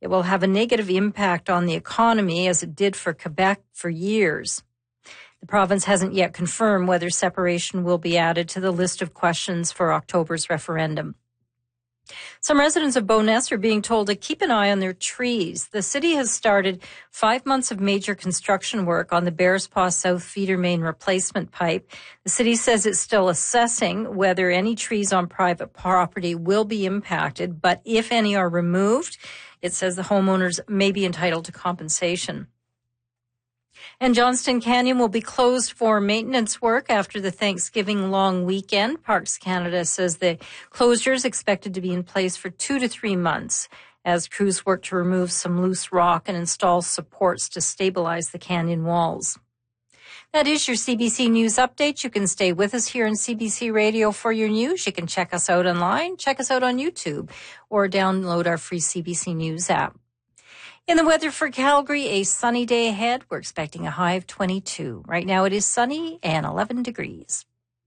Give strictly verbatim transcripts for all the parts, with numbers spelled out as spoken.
It will have a negative impact on the economy, as it did for Quebec for years. The province hasn't yet confirmed whether separation will be added to the list of questions for October's referendum. Some residents of Bowness are being told to keep an eye on their trees. The city has started five months of major construction work on the Bearspaw South feeder main replacement pipe. The city says it's still assessing whether any trees on private property will be impacted, but if any are removed, it says the homeowners may be entitled to compensation. And Johnston Canyon will be closed for maintenance work after the Thanksgiving long weekend. Parks Canada says the closure is expected to be in place for two to three months as crews work to remove some loose rock and install supports to stabilize the canyon walls. That is your C B C News update. You can stay with us here on C B C Radio for your news. You can check us out online, check us out on YouTube, or download our free C B C News app. In the weather for Calgary, a sunny day ahead. We're expecting a high of twenty-two. Right now it is sunny and eleven degrees.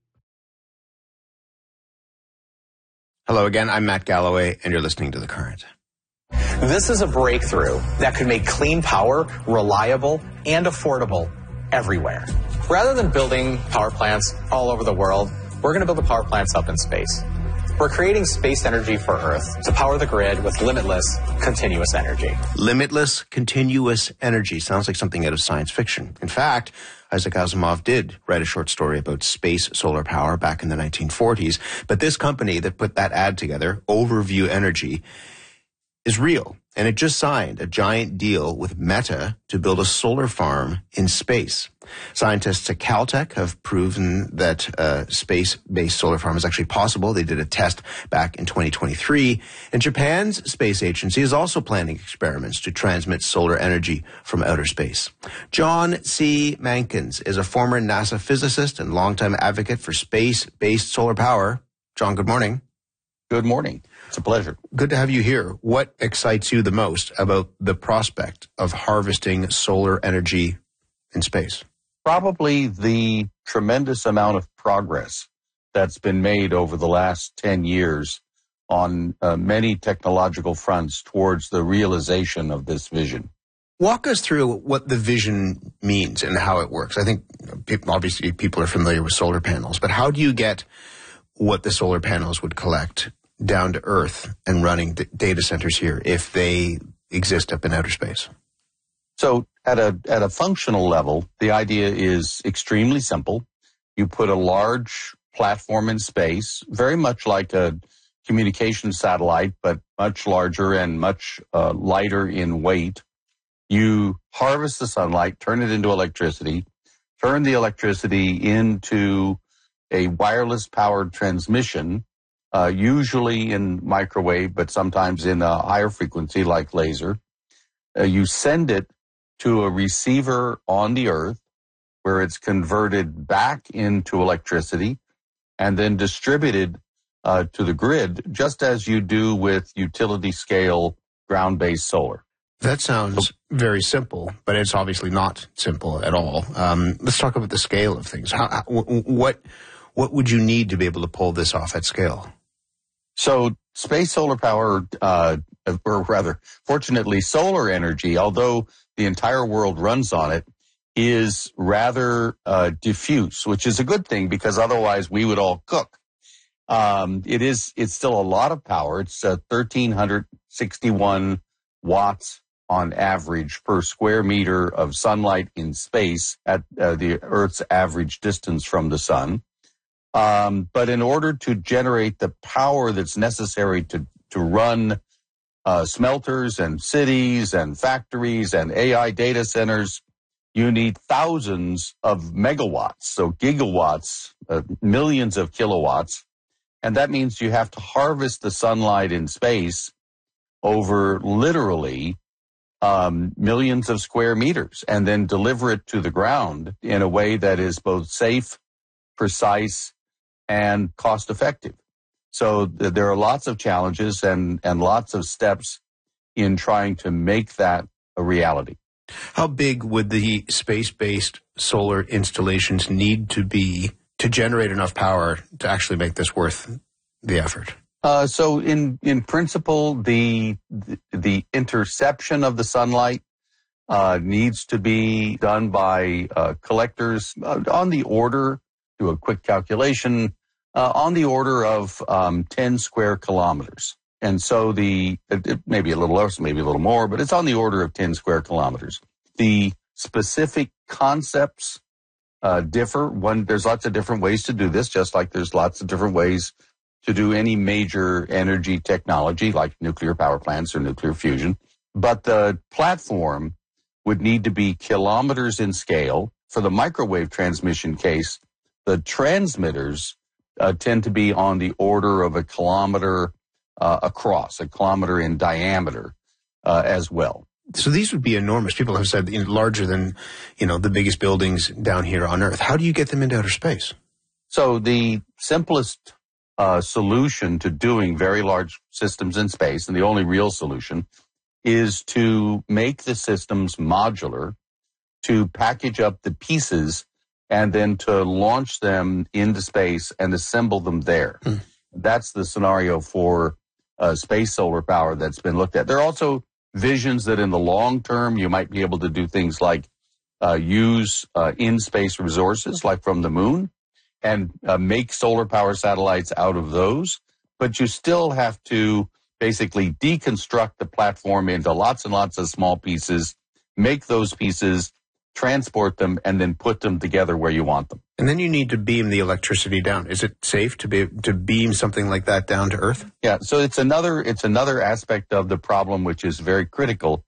Hello again, I'm Matt Galloway, and you're listening to The Current. This is a breakthrough that could make clean power reliable and affordable everywhere. Rather than building power plants all over the world, we're going to build the power plants up in space. We're creating space energy for Earth to power the grid with limitless, continuous energy. Limitless, continuous energy. Sounds like something out of science fiction. In fact, Isaac Asimov did write a short story about space solar power back in the nineteen forties. But this company that put that ad together, Overview Energy, is real. And it just signed a giant deal with Meta to build a solar farm in space. Scientists at Caltech have proven that uh, space-based solar farm is actually possible. They did a test back in twenty twenty-three. And Japan's space agency is also planning experiments to transmit solar energy from outer space. John C. Mankins is a former NASA physicist and longtime advocate for space-based solar power. John, good morning. Good morning. It's a pleasure. Good to have you here. What excites you the most about the prospect of harvesting solar energy in space? Probably the tremendous amount of progress that's been made over the last ten years on uh, many technological fronts towards the realization of this vision. Walk us through what the vision means and how it works. I think people, obviously people are familiar with solar panels, but how do you get what the solar panels would collect down to Earth and running d- data centers here if they exist up in outer space? So at a at a functional level, the idea is extremely simple. You put a large platform in space, very much like a communication satellite, but much larger and much uh, lighter in weight. You harvest the sunlight, turn it into electricity, turn the electricity into a wireless powered transmission, uh, usually in microwave, but sometimes in a higher frequency like laser. Uh, you send it to a receiver on the Earth where it's converted back into electricity and then distributed uh, to the grid, just as you do with utility scale ground-based solar. That sounds very simple, but it's obviously not simple at all. Um, let's talk about the scale of things. How, what what would you need to be able to pull this off at scale? So space solar power, uh, or rather, fortunately, solar energy, although the entire world runs on it, is rather uh, diffuse, which is a good thing because otherwise we would all cook. Um, it is, it's still a lot of power. It's uh, one thousand three hundred sixty-one watts on average per square meter of sunlight in space at uh, the Earth's average distance from the sun. Um, but in order to generate the power that's necessary to, to run uh, smelters and cities and factories and A I data centers, you need thousands of megawatts, so gigawatts, uh, millions of kilowatts. And that means you have to harvest the sunlight in space over literally um, millions of square meters and then deliver it to the ground in a way that is both safe, precise, and cost effective. So th- there are lots of challenges and, and lots of steps in trying to make that a reality. How big would the space-based solar installations need to be to generate enough power to actually make this worth the effort? Uh, so in, in principle, the, the interception of the sunlight uh, needs to be done by uh, collectors uh, on the order, do a quick calculation, uh, on the order of um, ten square kilometers. And so the, it, it may be a little less, maybe a little more, but it's on the order of ten square kilometers. The specific concepts uh, differ. One, there's lots of different ways to do this, just like there's lots of different ways to do any major energy technology like nuclear power plants or nuclear fusion. But the platform would need to be kilometers in scale. For the microwave transmission case, the transmitters uh, tend to be on the order of a kilometer uh, across, a kilometer in diameter uh, as well. So these would be enormous. People have said, you know, larger than, you know, the biggest buildings down here on Earth. How do you get them into outer space? So the simplest uh, solution to doing very large systems in space, and the only real solution, is to make the systems modular, to package up the pieces, and then to launch them into space and assemble them there. Mm. That's the scenario for uh, space solar power that's been looked at. There are also visions that in the long term you might be able to do things like uh, use uh, in-space resources like from the moon and uh, make solar power satellites out of those. But you still have to basically deconstruct the platform into lots and lots of small pieces, make those pieces, transport them, and then put them together where you want them. And then you need to beam the electricity down. Is it safe to be to beam something like that down to Earth? Yeah, so it's another it's another aspect of the problem which is very critical.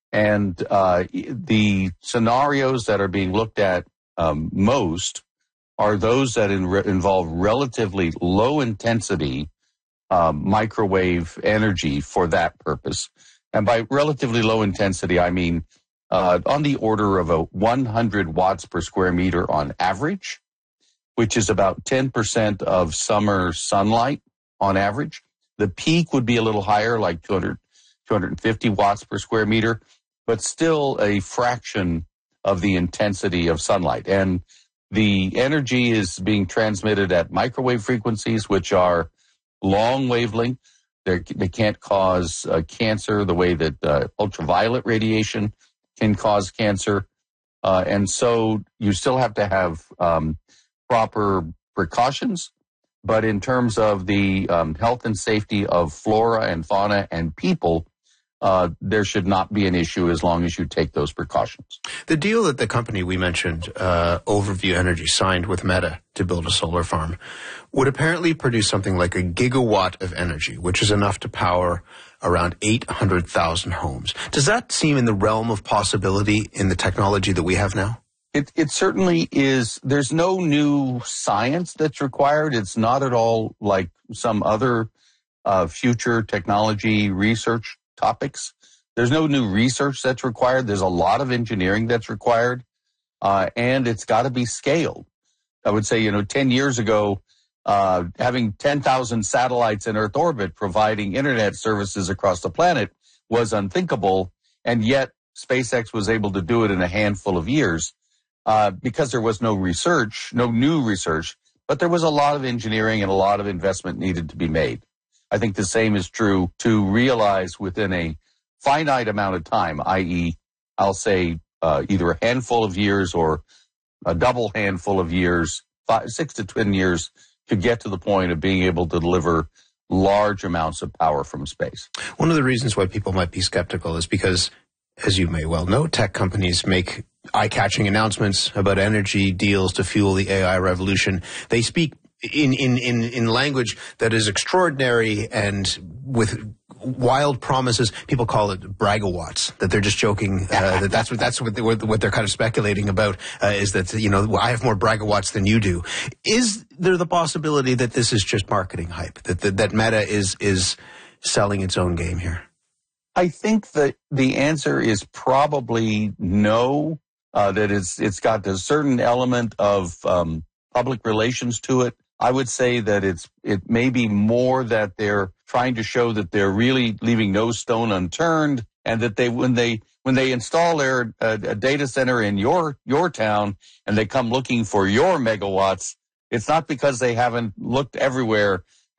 And uh, the scenarios that are being looked at um, most are those that in, involve relatively low intensity um, microwave energy for that purpose. And by relatively low intensity, I mean Uh, on the order of a one hundred watts per square meter on average, which is about ten percent of summer sunlight on average. The peak would be a little higher, like two hundred, two hundred fifty watts per square meter, but still a fraction of the intensity of sunlight. And the energy is being transmitted at microwave frequencies, which are long wavelength. They're, they can't cause uh, cancer the way that uh, ultraviolet radiation can cause cancer. Uh, and so you still have to have um, proper precautions. But in terms of the um, health and safety of flora and fauna and people, uh, there should not be an issue as long as you take those precautions. The deal that the company we mentioned, uh, Overview Energy, signed with Meta to build a solar farm would apparently produce something like a gigawatt of energy, which is enough to power around eight hundred thousand homes. Does that seem in the realm of possibility in the technology that we have now? It, it certainly is. There's no new science that's required. It's not at all like some other uh, future technology research topics. There's no new research that's required. There's a lot of engineering that's required, uh, and it's got to be scaled. I would say, you know, ten years ago, uh, having ten thousand satellites in Earth orbit providing internet services across the planet was unthinkable, and yet SpaceX was able to do it in a handful of years uh, because there was no research, no new research, but there was a lot of engineering and a lot of investment needed to be made. I think the same is true to realize within a finite amount of time, that is, I'll say uh, either a handful of years or a double handful of years, five, six to ten years, to get to the point of being able to deliver large amounts of power from space. One of the reasons why people might be skeptical is because, as you may well know, tech companies make eye-catching announcements about energy deals to fuel the A I revolution. They speak in, in, in, in language that is extraordinary and with wild promises. People call it braggawatts, that they're just joking, uh, that that's what, that's what, they, what they're kind of speculating about, uh, is that, you know, I have more braggawatts than you do. Is there the possibility that this is just marketing hype, that, that, that Meta is, is selling its own game here? I think that the answer is probably no, uh, that it's, it's got a certain element of um, public relations to it. I would say that it's it may be more that they're trying to show that they're really leaving no stone unturned, and that they when they when they install their uh, a data center in your your town and they come looking for your megawatts, it's not because they haven't looked everywhere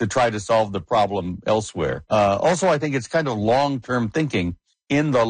to try to solve the problem elsewhere. Uh, also, I think it's kind of long-term thinking in the